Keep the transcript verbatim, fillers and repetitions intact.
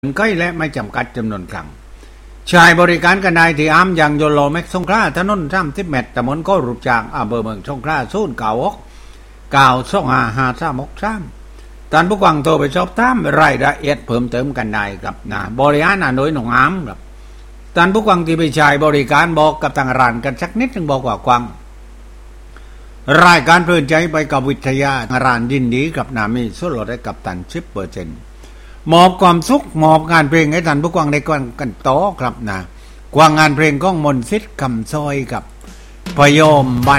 ใกล้และไม่จำกัดจำนวนครั้งชายบริการกันได้ที่อ้ามอย่างโยโลแม็กสงขลาถนนสามสิบเมตรตำบลก็รูปจากอำเภอเมืองสงขลาศูนย์เก่าอกเก่าสองห้าห้าสามหกสามท่านผู้กวางโทรไปสอบถามรายละเอียดเพิ่มเติมกันได้ครับนะบริหารโดยหนองอ้ามครับท่านผู้กวางที่ไปใช้บริการบอกกับทางร้านกันสักนิดนึงบอกว่ากวางรายการเพลินใจไปกับวิทยาร้านยินดีกับนามีส่วนลดให้กับท่านสิบเปอร์เซ็นต์มอบความสุขมอบงานเพลงให้ท่านผู้กวางได้กวางกันต่อครับนะกวางงานเพลงก้องมนต์สิทธิ์คำซอยกับพยมบัน